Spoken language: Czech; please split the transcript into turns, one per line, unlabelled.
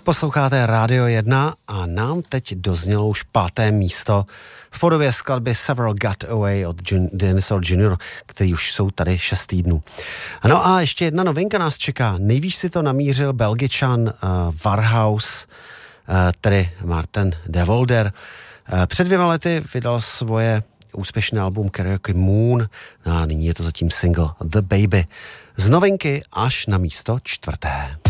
Posloucháte Rádio 1 a nám teď doznělo už 5. místo v podobě skladby Several Got Away od Dinosaur Jr., který už jsou tady 6 týdnů. No a ještě jedna novinka nás čeká. Nejvíc si to namířil Belgičan Warhouse, tedy Martin de Volder. Před 2 lety vydal svoje úspěšné album Karaoke Moon a nyní je to zatím single The Baby. Z novinky až na místo 4.